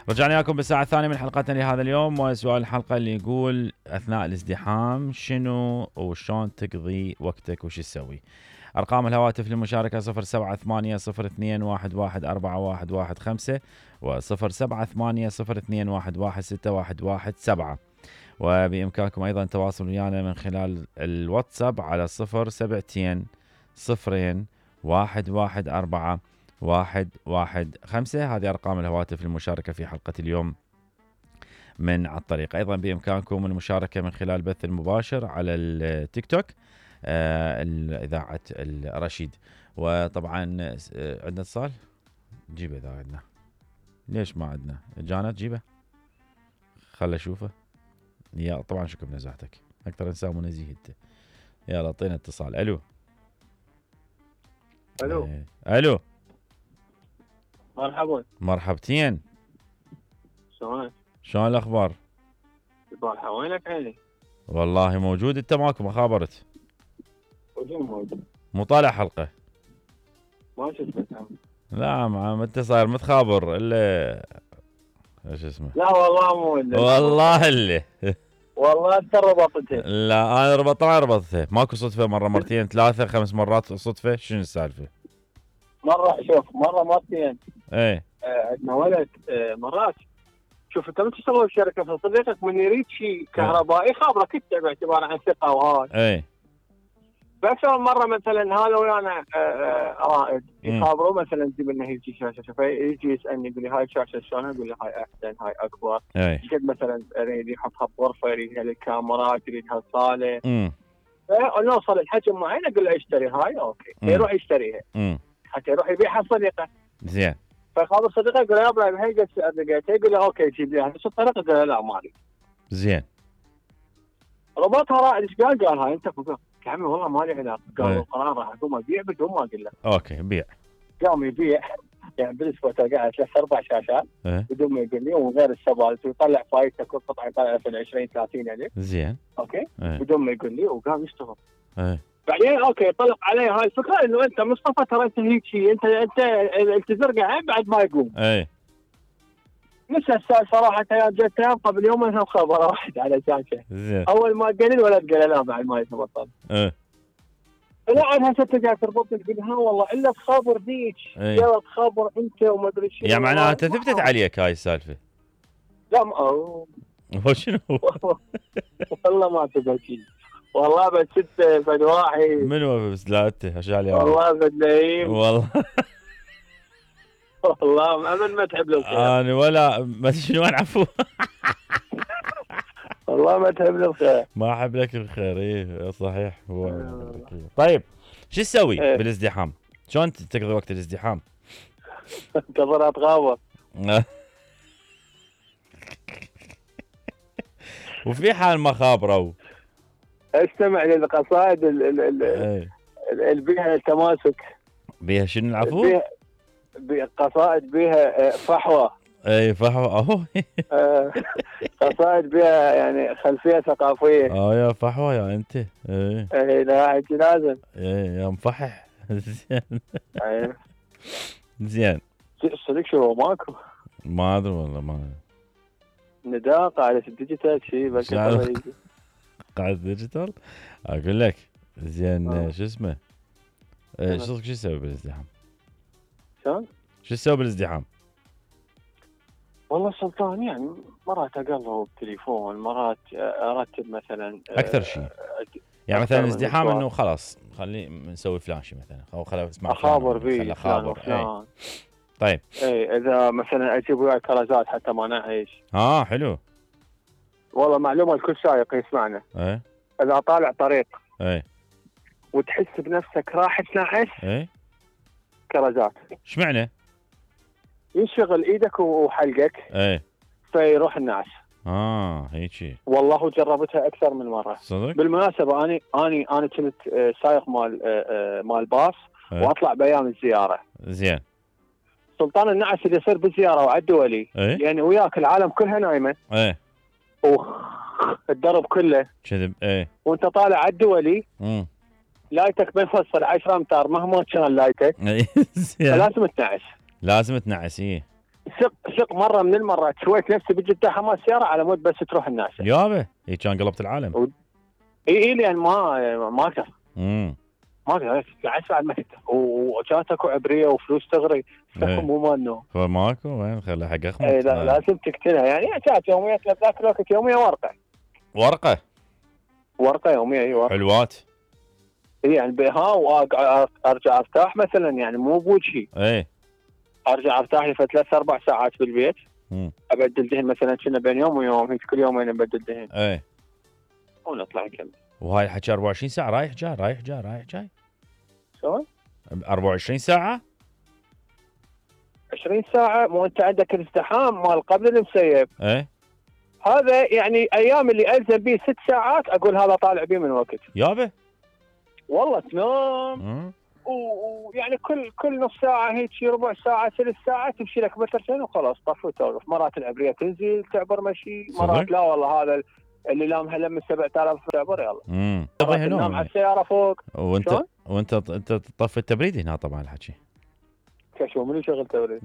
رجعنا لكم بالساعة الثانية من حلقتنا لهذا اليوم، وسؤال الحلقة اللي يقول أثناء الازدحام شنو وشون تقضي وقتك وش تسوي؟ أرقام الهواتف للمشاركة 078021114115 و0780211617. وبإمكانكم أيضا التواصل ويانا من خلال الواتساب على 072-0114-115. هذه أرقام الهواتف للمشاركة في حلقة اليوم من على الطريق. أيضا بإمكانكم المشاركة من خلال البث المباشر على التيك توك إذاعة الرشيد. وطبعا عندنا اتصال، جيبه إذا عندنا. ليش ما عندنا؟ جانا تجيبه، خل أشوفه. يا طبعا شكرا بنزاحتك، أكثر إنسان منزيه أنت. يلا اعطينا اتصال. ألو الو. ألو، مرحبا. مرحبتين. شلون الأخبار؟ البارحة وينك عيني؟ والله موجود، أنت ماكو، ما خابرت. موجود. مو طالع حلقة. ما شفتك. لا ما أنت صاير متخابر إلا ايش اسمه. لا والله مو اللي. والله اللي والله انت ربطتها. لا انا ربطتها ماكو صدفه، مره مرتين ثلاثه 5 مرات صدفه. شنو السالفه؟ مرة مرتين. ايه عندنا ولد مرات. شوف انت من تشتغل بشركة، في صديقك من يريد شيء كهربائي خابرك انت باعتبار عن ثقة وهاي. ايه فاكثر مرة مثلا هذا ويانا رائد يخابروا مثلا تجيب لنا هيك شاشة، فيجي يسألني يقول لي هاي الشاشة شلونها؟ اقول له هاي احسن، هاي اكبر. ايه قد مثلا يريد يحطها بغرفة، يريدها للكاميرات، يريدها الصالة. نوصل الحجم معين اقول له اشتري هاي، اوكي. يروح يشتريها حتى يروح يبيعها صديقه. زين. فخابر صديقه يقول له يا ابراهيم هي قد لقيتها، يقول له اوكي جيب لي نفس الطريقه. يقول له لا مالي. زين. ربطها رائد. ايش قال هاي انت؟ قلت يا عمي والله مالي علاقه. قال القرار راح اقوم ابيع بدون ما اقول له. اوكي بيع. قام يبيع يعني بالسبوت قاعد 3-4 شاشات بدون ما يقول لي، وغير السبالت، ويطلع فايته كل قطعه يطلع في 20-30 يعني. زين. اوكي بدون ما يقول لي، وقام يشتغل. بعدين اوكي طلق علي هاي الفكره انه انت مصطفى ترى انت هيك شيء، انت تزرقه بعد ما يقوم. نفس السؤال صراحه يا جت قبل يومين هم خبر واحد على شاشه. اول ما قال الولد قال لا بعد ما يتبطل. لا عنها ست قاعد تربطني تقول ها والله الا تخابر ذيك يلا تخابر انت وما ادري شو. يعني معناها انت ثبتت عليك هاي السالفه؟ لا هو شنو؟ والله ما ثبت شيء. والله بس ست فدواحي. منو بس لا انت هشالي والله بدليم. والله والله ابد ما تحب له الخير. انا ولا ما شنو العفو. والله ما تحب له الخير. ما احب لك الخير. ايه صحيح هو. طيب شو تسوي بالازدحام؟ شلون تقضي وقت الازدحام؟ انتظر اتغابر. وفي حال ما خابروا استمع للقصائد اللي بيها التماسك. بيها شنو العفو؟ قصائد بيها فحوى. اي فحوى اهو. قصائد بيها يعني خلفيه ثقافيه. يا فحوى يا انت. اي لا انت لازم. يا مفحح. زين. اي زين. صدق شو ماكو؟ ما ادري والله ما نداء قاعدة الديجيتال شيء بس قاعدة ديجيتال اقول لك. زين شو اسمه؟ شو تسوي بالازدحام؟ شلون؟ شو تسوي بالازدحام؟ والله سلطان يعني مرات اقلب بالتليفون، مرات ارتب مثلا اكثر شيء. يعني مثلا ازدحام انه خلاص خلي نسوي فلان شيء مثلا، او خلينا نسمع اخابر بيه خابر. طيب اذا مثلا اجيب وياي كرزات حتى ما نعيش. حلو. والله معلومه لكل سائق يسمعنا. اذا طالع طريق وتحس بنفسك راح تنعس كرزات. ايش معنى؟ ينشغل ايدك وحلقك فيروح النعس. هيك. والله جربتها اكثر من مره. صدق؟ بالمناسبه انا كنت سائق مال باص واطلع بايام الزياره. زين. سلطان النعس اللي يصير بالزياره وعلى الدولي يعني وياك العالم كلها نايمه. الدرب كله كذب. وانت طالع على الدولي لايتك بينفصل 10 امتار مهما كان لايتك. فلازم تنعس. لازم تنعس. عشق مره من المرات سويت نفسي بجدة حماس سياره على مود بس تروح الناس. يابا هي كان قلبت العالم. اي لان ما اقدر. ما اقدر قاعد بعد ما تقدر، وكانت اكو عبريه وفلوس تغري مو مالنا. فماكو وين خلي حق اخمد. اي لا لازم تقتلها يعني. كانت يوميه ذاك الوقت يوميه ورقه يوميه. اي ورقه حلوات. يعني بها وارجع ارتاح مثلا يعني مو بوجهي. اي ارجع ارتاح لي 3-4 ساعات بالبيت. ابدل دهن مثلا كنا بين يوم ويوم، هيك كل يومين ابدل دهن. اي ونطلع نكمل. وهاي الحكي 24 ساعه رايح جاي. شلون؟ 24 ساعه؟ 20 ساعه. مو انت عندك الازدحام مال قبل المسيب. اي هذا يعني ايام اللي الزم بيه 6 ساعات اقول هذا طالع بيه من وقت. يابا والله تنام ويعني كل نص ساعه هيك ربع ساعه 3 ساعات تمشي لك مترين وخلاص طفو وتوقف. مرات العبريه تنزل تعبر مشي، مرات لا والله هذا اللي لامها لم 7000 تعبر يلا. تنام على السياره فوق. وانت تطفي التبريد هنا طبعا الحكي. شو منو شغل تبريد؟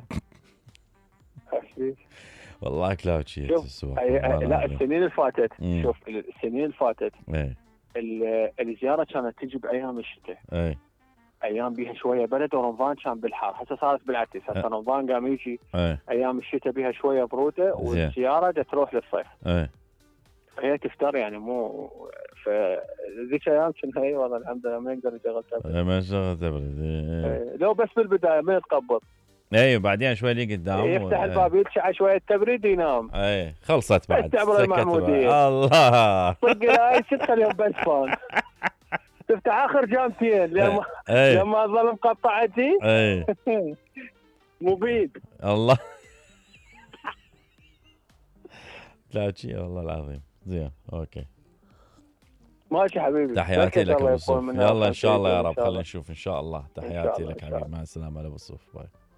والله كلاوتشي لا السنين اللي فاتت. شوف السنين اللي فاتت ايه الزياره كانت تجي بايام الشتاء. ايه ايام بيها شويه برد ورمضان كان بالحار. هسه صارت بالعكس، هسه رمضان قام يجي. ايام الشتاء بيها شويه بروده والزياره تروح للصيف. هي تفتر يعني مو فذيك ايام كنا هي والله الحمد لله ما نقدر نشغل تبريد. ما شغل تبريد. لو بس بالبدايه ما يتقبض. ايوه بعدين شوي لي قدام يفتح الباب يلشع شويه تبريد ينام. خلصت بعد تعبر المعموديه. الله صدق لا تخليهم بس فان. تفتح اخر جامتين لما ظل مقطعتي. مبيد الله. لا شيء والله العظيم. زين اوكي ماشي حبيبي. تحياتي لك ابو الصوف. يلا ان شاء الله يا رب خلينا نشوف ان شاء الله. تحياتي لك حبيبي. مع السلامه ابو الصوف. باي.